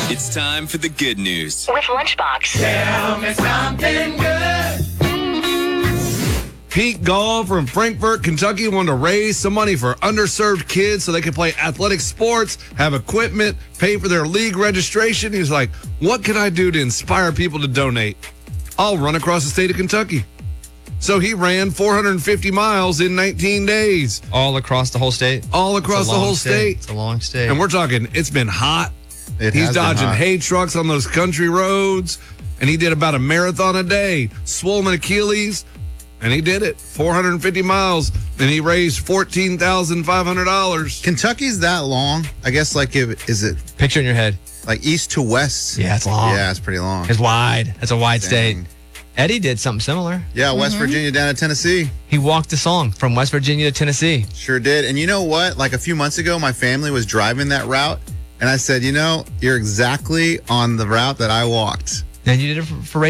It's time for the good news. With Lunchbox. Tell me something good. Pete Gall from Frankfort, Kentucky wanted to raise some money for underserved kids so they can play athletic sports, have equipment, pay for their league registration. He's like, what can I do to inspire people to donate? I'll run across the state of Kentucky. So he ran 450 miles in 19 days. All across the whole state? All across the whole state. It's a long state. And we're talking, it's been hot. He's dodging hay trucks on those country roads. And he did about a marathon a day. Swollen Achilles. And he did it. 450 miles. And he raised $14,500. Kentucky's that long? I guess, is it Picture in your head. like east to west? Yeah, it's long. Yeah, it's pretty long. It's wide. It's a wide state. Dang. Eddie did something similar. Yeah, West Virginia down to Tennessee. He walked the song from West Virginia to Tennessee. Sure did. And you know what? Like a few months ago, my family was driving that route. And I said, you're exactly on the route that I walked. And you did it for